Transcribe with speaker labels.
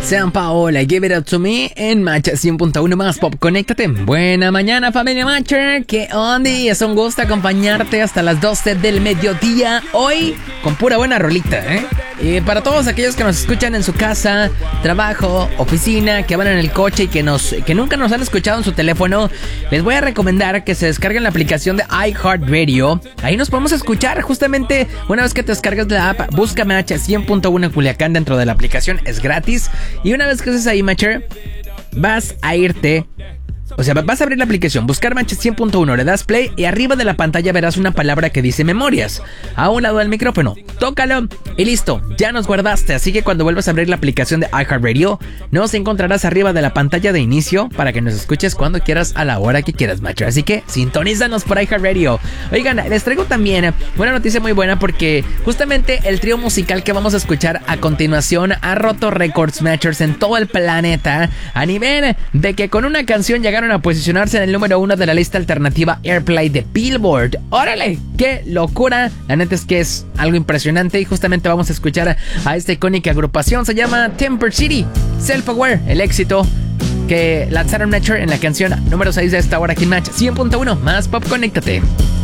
Speaker 1: San Paola, Give It Up To Me en Match 100.1 más Pop. Conéctate. Buena mañana, familia Matcher. ¿Qué onda? Es un gusto acompañarte hasta las 12 del mediodía. Hoy con pura buena rolita, ¿eh? Y para todos aquellos que nos escuchan en su casa, trabajo, oficina, que van en el coche y que nunca nos han escuchado en su teléfono, les voy a recomendar que se descarguen la aplicación de iHeartRadio. Ahí nos podemos escuchar. Justamente una vez que te descargas la app, busca Match 100.1 en Culiacán dentro de la aplicación. Es gratis. Y una vez que estés ahí, Matcher, vas a irte... O sea, vas a abrir la aplicación, buscar Match 100.1, le das play y arriba de la pantalla verás una palabra que dice memorias. A un lado del micrófono, tócalo y listo, ya nos guardaste. Así que cuando vuelvas a abrir la aplicación de iHeartRadio, nos encontrarás arriba de la pantalla de inicio para que nos escuches cuando quieras, a la hora que quieras, macho. Así que sintonízanos por iHeartRadio. Oigan, les traigo también una noticia muy buena porque justamente el trío musical que vamos a escuchar a continuación ha roto récords, matchers, en todo el planeta, a nivel de que con una canción llegaron a posicionarse en el número 1 de la lista alternativa Airplay de Billboard. ¡Órale! ¡Qué locura! La neta es que es algo impresionante y justamente vamos a escuchar a esta icónica agrupación. Se llama Temper City, Self-Aware, el éxito que lanzaron Matcher en la canción número 6 de esta hora aquí en Match 100.1 más Pop. Conéctate.